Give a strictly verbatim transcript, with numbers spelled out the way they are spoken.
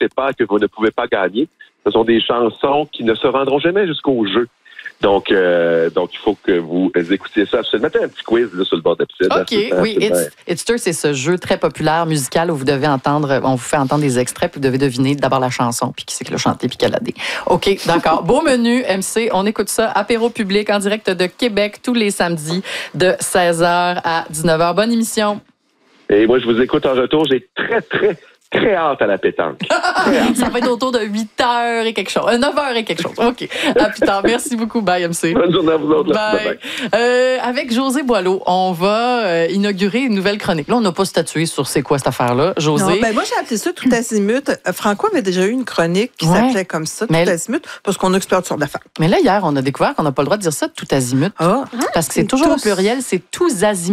connaissez pas, que vous ne pouvez pas gagner. Ce sont des chansons qui ne se rendront jamais jusqu'au jeu. Donc, euh, donc, il faut que vous écoutiez ça. Je vais mettre un petit quiz là, sur le bord d'épisode. OK, oui. It's, It's c'est ce jeu très populaire musical où vous devez entendre, on vous fait entendre des extraits, puis vous devez deviner d'abord la chanson, puis qui c'est qui l'a chanté, puis quelle année. OK, d'accord. Beau menu, M C. On écoute ça. Apéro public en direct de Québec tous les samedis de seize heures à dix-neuf heures. Bonne émission. Et moi, je vous écoute en retour. J'ai très, très, très hâte à la pétanque. Ça va être autour de huit heures et quelque chose. Euh, neuf heures et quelque chose. OK. À plus tard. Merci beaucoup. Bye, M C. Bonne journée à vous autres. Bye. Bye, bye. Euh, avec José Boileau, on va euh, inaugurer une nouvelle chronique. Là, on n'a pas statué sur c'est quoi cette affaire-là. José? Non, ben moi, j'ai appelé ça Tout azimut. Franco avait déjà eu une chronique qui ouais. s'appelait comme ça, Tout Mais... azimut, parce qu'on explore toutes sortes d'affaires. Mais là, hier, on a découvert qu'on n'a pas le droit de dire ça, Tout azimut. Ah. Parce que c'est, c'est toujours au pluriel, c'est tous azimuts.